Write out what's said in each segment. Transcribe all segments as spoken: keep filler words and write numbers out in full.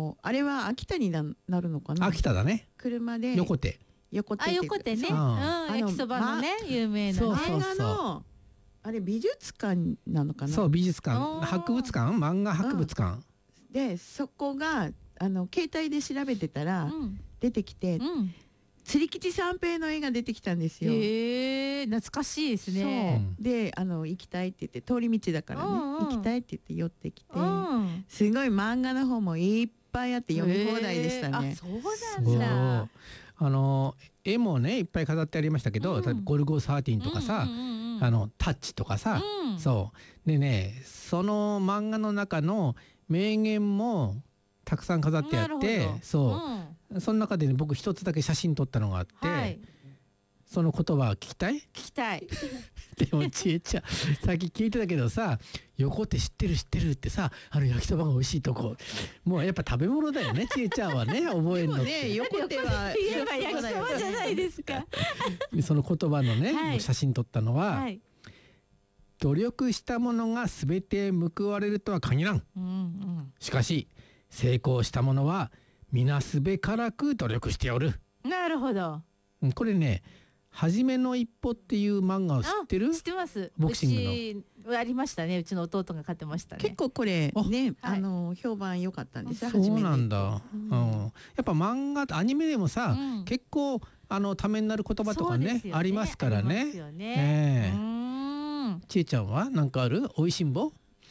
のあれは秋田にななるのかな。 秋田だね。 車で横手。 横手あ、横手ね、 そううん、焼きそばのね、有名なね。 そうそう漫画のあれ美術館なのかな。 そう美術館、 おー博物館、漫画博物館。 でそこがあの携帯で調べてたらうん出てきて、 うん、 釣吉三平の絵が出てきたんですよ。 へえ、懐かしいですね。 そうであの行きたいって言って通り道だからね、 うんうん行きたいって言って寄ってきて、 うん、 すごい漫画の方もいっぱいあって読み放題でしたね。 へーあ、そうそうなんだ。 あの絵もねいっぱい飾ってありましたけど、 うん例えばゴルゴサーティンとかさ、 うんうんうんうん、 あのタッチとかさ、 うん、 そうでね、その漫画の中の名言もたくさん飾ってあってなるほど、 そうう、その中でね僕一つだけ写真撮ったのがあって、 はい、 その言葉を聞きたい？ 聞きたい。 でもちえちゃんさっき聞いてたけどさ、横手知ってる知ってるってさ、あの焼きそばが美味しいとこ、もうやっぱ食べ物だよねちえちゃんはね、覚えるのっでもねて。 横手は言えば焼きそばじゃないですか。 でその言葉のね、 はい写真撮ったのは、 はい、 努力したものが全て報われるとは限らん。 うんうん、 しかし成功したものは皆すべからく努力しておる。 なるほど。 うんこれね、はじめの一歩っていう漫画を知ってる？ 知ってます。 ボクシングのうちありましたね。うちの弟が買ってましたね。 結構これねあはいあの評判良かったんですよ。 そうなんだ。 だ、うんやっぱ漫画アニメでもさ、 うん結構あのためになる言葉とかねそうですよねありますからありね。 ますよね。 ええうーん。 ちえちゃんはなんかある？おいしんぼ？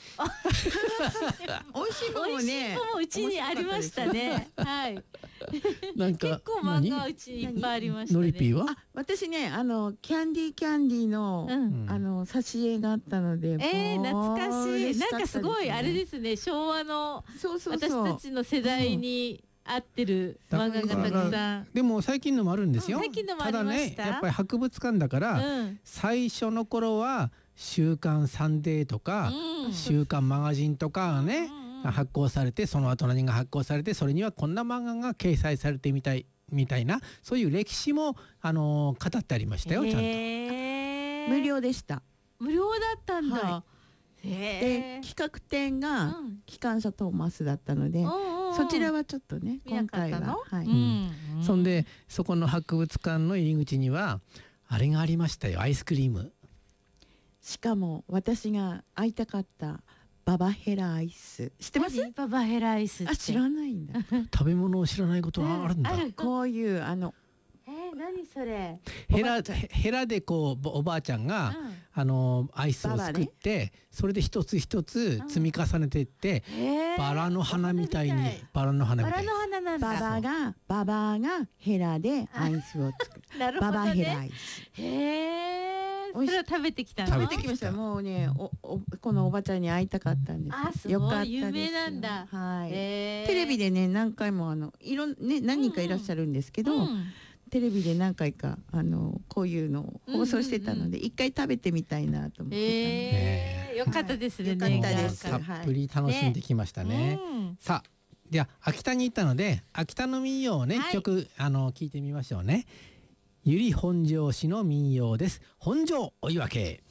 美味しいも美味しいのもね。 ももうちにありましたね。はい。 なんか結構漫画は何うちにいっぱいありましたね。 のりぴーは？ あ、私ねあのキャンディーキャンディーの、 うん。 うんあの挿絵があったので、 えー、懐かしい。なんかすごいあれす。 ですね。昭和のそうそうそう。 私たちの世代に合ってる漫画がたくさん。 でも最近のもあるんですよ。 うん最近のもありましたただね、やっぱり博物館だから、 うん。 最初の頃は週刊サンデーとか、 うん週刊マガジンとかがね、 うんうん発行されて、その後何が発行されて、それにはこんな漫画が掲載されてみたいみたいな、そういう歴史もあのー語ってありましたよ、ちゃんと。 へー無料でした。 無料だったんだ。 はへでえ。 企画展がうん機関車トーマスだったので、 うんうんそちらはちょっとね見な今回かったのははい、 うんそんでそこの博物館の入り口にはあれがありましたよ、アイスクリーム。 しかも私が会いたかったババヘラアイス知ってます？ 何ババヘラアイスって。 あ、知らないんだ。 食べ物を知らないことがあるんだ。 あるこういうあのえー、何それ。 ヘラおばあちゃんヘヘラでこうぼおばあちゃんが、あのアイスを作って、それで一つ一つ積み重ねていって、 へーバラの花みたいにバラの花みたいにバラの花なんだ。 ババがババがヘラでアイスを作る。 なるほどね。 ババヘラアイス。 へえ。そ美味しいれを食べてきたの。 食べて食べてきました。もうね、おおこのおばちゃんに会いたかったんです。 あ、すごいよかったですよ。 有名なんだ。 はい。 へーテレビでね何回もあのいろんね何人かいらっしゃるんですけど、 うんテレビで何回かあのこういうのを放送してたので、 うん一回食べてみたいなと思ってたんで。 えー、よかったですね。 はいよかったですたっぷり楽しんできましたね。 うんさあ、じゃあ秋田に行ったので秋田の民謡をね、 はい一曲あの聞いてみましょうね。由利本荘市の民謡です。本庄追分。